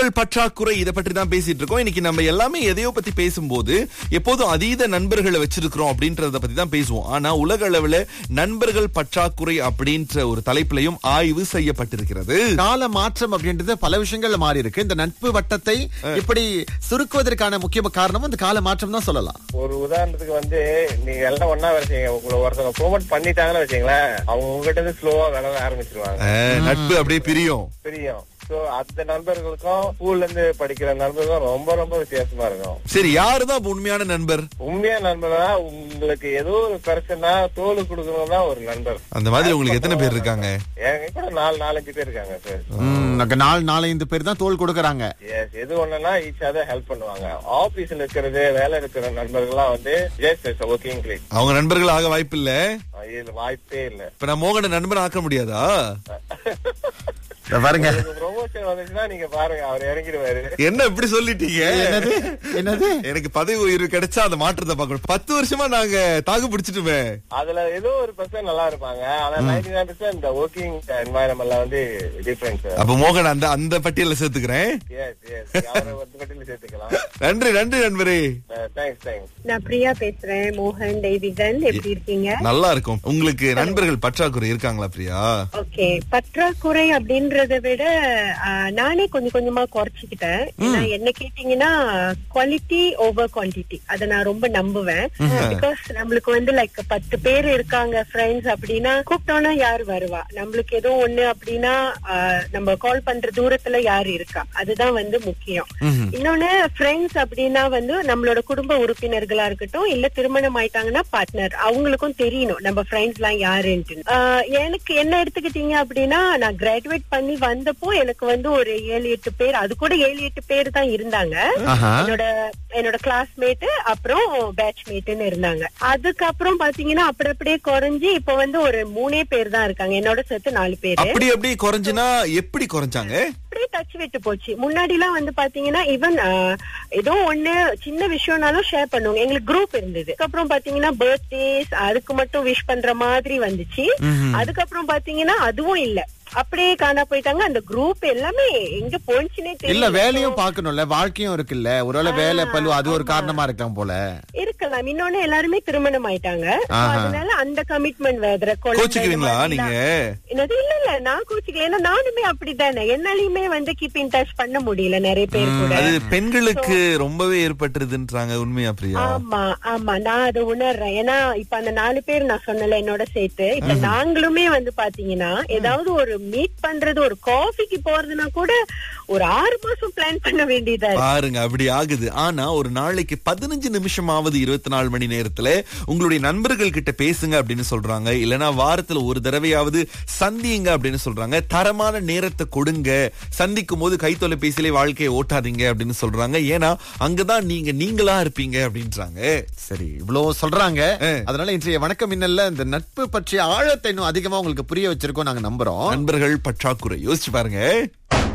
நண்பர்கள் பற்றாக்குறை இதை பற்றி தான் பேசிட்டு இருக்கோம். இன்னைக்கு நம்ம எல்லாமே எதையோ பத்தி பேசும்போது எப்போதும் அதீத நண்பர்களை வச்சிருக்கிறோம் அப்படின்றத பத்தி தான் பேசுவோம். ஆனா உலக அளவுல நண்பர்கள் பற்றாக்குறை அப்படின்ற ஒரு தலைப்பிலையும் ஆய்வு செய்யப்பட்டிருக்கிறது. கால மாற்றம் அப்படின்றது பல விஷயங்கள்ல மாறி இருக்கு. இந்த நட்பு வட்டத்தை இப்படி சுருக்குவதற்கான முக்கிய காரணமும் இந்த கால மாற்றம் தான் சொல்லலாம். ஒரு உதாரணத்துக்கு நீங்க எல்லாம் ஒன்னா வச்சீங்க, உங்களை ஒருத்தவங்க ப்ரோமோட் பண்ணிட்டாங்கன்னு வச்சீங்களேன், அவங்க உங்ககிட்ட இருந்து ஸ்லோவா விளவ ஆரம்பிச்சிருவாங்க. நட்பு அப்படியே பிரியும். சோ அந்த நண்பர்களுக்கும் ஸ்கூல்ல இருந்து படிக்கிற நண்பர்களுக்கும் ரொம்ப ரொம்ப வித்தியாசமா இருக்கும். சரி, யாருதான் உண்மையான நண்பர்? உண்மையான நண்பர்னா உங்களுக்கு ஏதோ ஒரு பிரச்சனை தோல் கொடுக்கணும் தான் ஒரு நண்பர். அந்த மாதிரி உங்களுக்கு எத்தனை பேர் இருக்காங்க? எங்க கூட 4-5 பேர் இருக்காங்க சார். 4-5 பேர் தான் தோல் கொடுக்கறாங்க. எது ஒண்ணுன்னா ஈச் அதர் ஹெல்ப் பண்ணுவாங்க. ஆபீஸ்ல இருக்கிறது வேலை இருக்கிற நண்பர்கள்லாம் ஒர்க்கிங் கிளிக். அவங்க நண்பர்கள் ஆக வாய்ப்பு இல்ல. வாய்ப்பே இல்ல. இப்ப நான் மோகனை நண்பன் ஆக்க முடியாதா? பாருங்க, ப்ரொமோஷன் வந்துச்சுன்னா நீங்க பாருங்க, அவர் இறங்கிடுவாரு. என்ன இப்படி சொல்லிட்டீங்க? என்னது எனக்கு பதவி உயர்வு கிடைச்சா அந்த மாற்றத்தை பார்க்கணும். 10 வருஷமா நாங்க தாக்கு பிடிச்சிட்டுமே. அதுல ஏதோ ஒரு பர்சன் நல்லா இருப்பாங்க, ஆனா 99% இந்த ஒர்க்கிங் என்வாயரன்மெண்ட்ல டிஃபரன்ஸ். அப்ப மோகன் அந்த பட்டியல சேர்த்துக்கிறேன். பட்டியல சேர்த்துக்கலாம். நன்றி நன்றி நண்பரே. தேங்க்ஸ். நான் பிரியா பேசுறேன். மோகன், டேவிடன், எப்படி இருக்கீங்க? நல்லா இருக்கும். உங்களுக்கு நண்பர்கள் பற்றாக்குறை இருக்காங்களா பிரியா? ஓகே, பற்றாக்குறை அப்படின்றத விட நானே கொஞ்சம் கொஞ்சமா குறைச்சிக்கிட்டேன். என்ன கேட்டீங்கன்னா குவாலிட்டி ஓவர் குவான்டிட்டி, அதை நான் ரொம்ப நம்புவேன். பிகாஸ் நம்மளுக்கு லைக் 10 பேர் இருக்காங்க ஃப்ரெண்ட்ஸ் அப்படின்னா, கூப்பிட்டோம்னா யாரு வருவா, நம்மளுக்கு ஏதோ ஒண்ணு அப்படின்னா நம்ம கால் பண்ற தூரத்துல யாரு இருக்கா, அதுதான் முக்கியம். இன்னொன்னு ஃப்ரெண்ட்ஸ் அப்படின்னா நம்மளோட குடும்ப உறுப்பினர்களா இருக்கட்டும், இல்ல திருமணம் ஆயிட்டாங்கன்னா பார்ட்னர், அவங்களுக்கும் தெரியணும் நம்ம ஃப்ரெண்ட்ஸ் எல்லாம் யாருன்ட்டு. எனக்கு என்ன எடுத்துக்கிட்டீங்க அப்படின்னா, நான் கிராஜுவேட் பண்ணி வந்தப்போ எனக்கு ஒரு 7-8 பேர், அது கூட 7-8 பேர் தான் இருந்தாங்க. என்னோட கிளாஸ்மேட் அப்புறம் பேட்ச்மேட்னு இருந்தாங்க. அதுக்கப்புறம் பாத்தீங்கன்னா அப்படியே குறைஞ்சி இப்ப ஒரு 3 பேர் தான் இருக்காங்க, என்னோட சேர்த்து 4 பேர். அப்படி குறைஞ்சுனா எப்படி குறைஞ்சாங்க? அப்படியே டச் விட்டு போச்சு. முன்னாடி எல்லாம் பாத்தீங்கன்னா ஈவன் ஏதோ ஒண்ணு சின்ன விஷயம்னாலும் ஷேர் பண்ணுவோம். எங்களுக்கு குரூப் இருந்தது. அதுக்கப்புறம் பாத்தீங்கன்னா பர்த்டேஸ் அதுக்கு மட்டும் விஷ் பண்ற மாதிரி வந்துச்சு. அதுக்கப்புறம் பாத்தீங்கன்னா அதுவும் இல்ல, அப்படியே காணா போயிட்டாங்க. அந்த குரூப் எல்லாமே எங்க போச்சுனே தெரியல. இல்ல, வேலையும் பாக்கணும்ல, வாழ்க்கையும் இருக்குல்ல, ஒருவேளை வேலை பளு அது ஒரு காரணமா இருக்கலாம் போல. இருக்கலாம். இன்னொன்னு எல்லாருமே திருமணம் ஆயிட்டாங்க, அதனால அந்த கமிட்மெண்ட் வேற. கோச்சிக்கிறீங்களா நீங்க? என்னது? இல்ல நான் கோச்சிக்கல, ஏன்னா நானுமே அப்படித்தானே, என்னாலையுமே கீப் இன் டச் பண்ண முடியல நிறைய பேர் கூட. அது பெண்களுக்கு ரொம்பவே ஏற்பட்டுருதுன்றாங்க. உண்மையா பிரியா? ஆமா நான் அதை உணர்றேன். ஏன்னா இப்ப அந்த 4 பேர் நான் சொன்னல என்னோட சேர்த்து, இப்ப நாங்களுமே பாத்தீங்கன்னா ஏதாவது ஒரு மீட் பண்றது, ஒரு காஃபிக்கு போறதுன்னா கூட ஒரு 6 மாசம் பிளான் பண்ண வேண்டியதா பாருங்க. அப்படி ஆகுது. ஆனா ஒரு நாளைக்கு 15 நிமிஷமாவது 24 மணி நேரத்துல உங்களுடைய நண்பர்கள் கிட்ட பேசுங்க அப்படின்னு சொல்றாங்க. இல்லனா வாரத்துல ஒரு தடவையாவது சந்தியுங்க அப்படின்னு சொல்றாங்க. தரமான நேரத்தை கொடுங்க, சந்திக்கும் போது கைத்தொலைபேசியிலே வாழ்க்கையை ஓட்டாதீங்க அப்படின்னு சொல்றாங்க. ஏன்னா அங்கதான் நீங்களா இருப்பீங்க அப்படின்றாங்க. சரி, இவ்வளவு சொல்றாங்க. அதனால இன்றைய வணக்கம் மின்னல்ல இந்த நட்பு பற்றிய ஆழத்தை இன்னும் அதிகமா உங்களுக்கு புரிய வச்சிருக்கோம் நாங்க நம்புறோம். நண்பர்கள் பற்றாக்குறை யோசிச்சு பாருங்க.